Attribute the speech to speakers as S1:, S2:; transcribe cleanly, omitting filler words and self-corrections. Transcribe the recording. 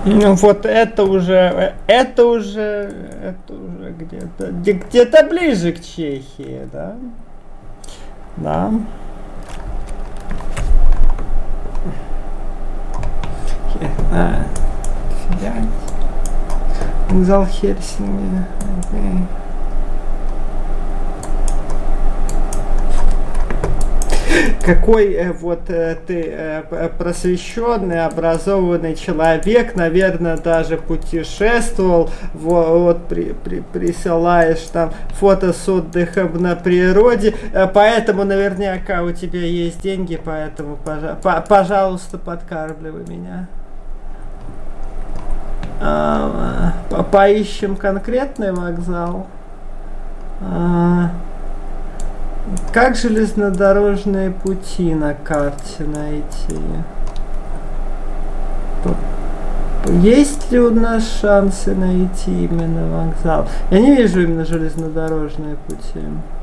S1: Ну вот это уже где-то ближе к Чехии, да? Да. Вокзал Хельсинки. Okay. Какой ты просвещенный, образованный человек, наверное, даже путешествовал, присылаешь там фото с отдыхом на природе, поэтому наверняка у тебя есть деньги, поэтому, пожалуйста, подкармливай меня. Поищем конкретный вокзал. Как железнодорожные пути на карте найти? Есть ли у нас шансы найти именно вокзал? Я не вижу именно железнодорожные пути.